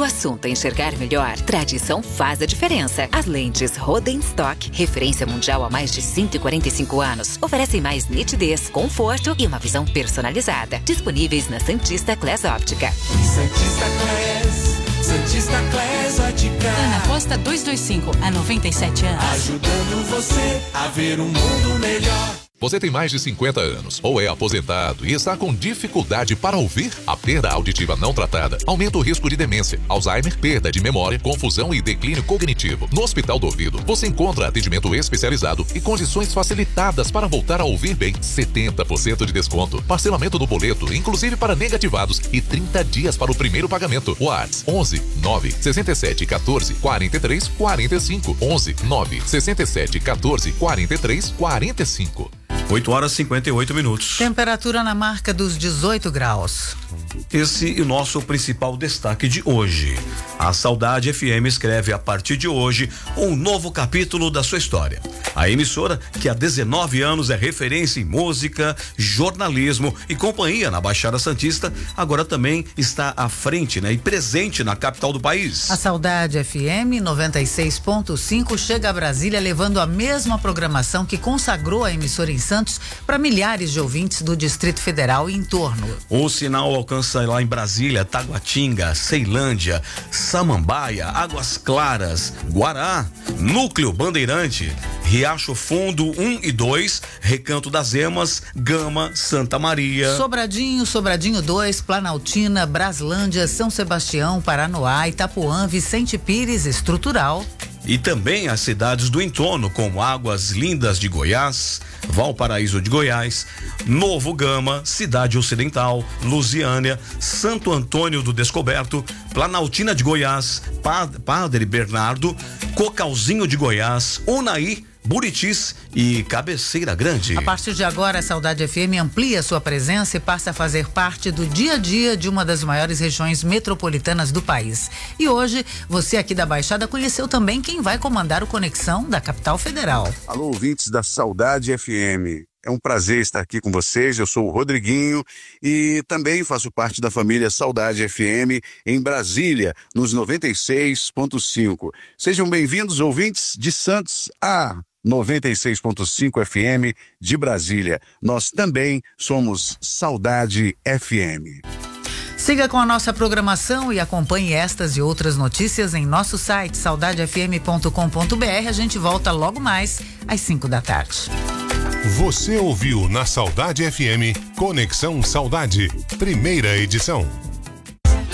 Quando o assunto é enxergar melhor, tradição faz a diferença. As lentes Rodenstock, referência mundial há mais de 145 anos, oferecem mais nitidez, conforto e uma visão personalizada. Disponíveis na Santista Class Óptica. Santista Class Ótica. Ana Costa 225, há 97 anos. Ajudando você a ver um mundo melhor. Você tem mais de 50 anos ou é aposentado e está com dificuldade para ouvir? A perda auditiva não tratada aumenta o risco de demência, Alzheimer, perda de memória, confusão e declínio cognitivo. No Hospital do Ouvido, você encontra atendimento especializado e condições facilitadas para voltar a ouvir bem. 70% de desconto, parcelamento do boleto, inclusive para negativados, e 30 dias para o primeiro pagamento. WhatsApp 11 9 67 14 43 45. 11 9 67 14 43 45. 8h58. Temperatura na marca dos 18 graus. Esse é o nosso principal destaque de hoje. A Saudade FM escreve a partir de hoje um novo capítulo da sua história. A emissora, que há 19 anos é referência em música, jornalismo e companhia na Baixada Santista, agora também está à frente, e presente na capital do país. A Saudade FM 96.5 chega a Brasília levando a mesma programação que consagrou a emissora em Santos para milhares de ouvintes do Distrito Federal e em torno. O sinal alcança lá em Brasília, Taguatinga, Ceilândia, Samambaia, Águas Claras, Guará, Núcleo Bandeirante, Riacho Fundo 1 e 2, Recanto das Emas, Gama, Santa Maria, Sobradinho 2, Planaltina, Braslândia, São Sebastião, Paranoá, Itapuã, Vicente Pires, Estrutural. E também as cidades do entorno, como Águas Lindas de Goiás, Valparaíso de Goiás, Novo Gama, Cidade Ocidental, Lusiânia, Santo Antônio do Descoberto, Planaltina de Goiás, Padre Bernardo, Cocalzinho de Goiás, Unaí, Buritis e Cabeceira Grande. A partir de agora, a Saudade FM amplia sua presença e passa a fazer parte do dia a dia de uma das maiores regiões metropolitanas do país. E hoje, você aqui da Baixada conheceu também quem vai comandar o Conexão da Capital Federal. Alô, ouvintes da Saudade FM. É um prazer estar aqui com vocês. Eu sou o Rodriguinho e também faço parte da família Saudade FM em Brasília, nos 96.5. Sejam bem-vindos, ouvintes de Santos, a 96.5 FM de Brasília. Nós também somos Saudade FM. Siga com a nossa programação e acompanhe estas e outras notícias em nosso site saudadefm.com.br. A gente volta logo mais às 5 da tarde. Você ouviu na Saudade FM Conexão Saudade, primeira edição.